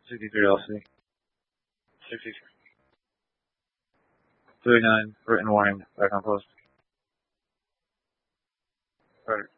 63 LC. 63. 39, written warning, back on post. Right.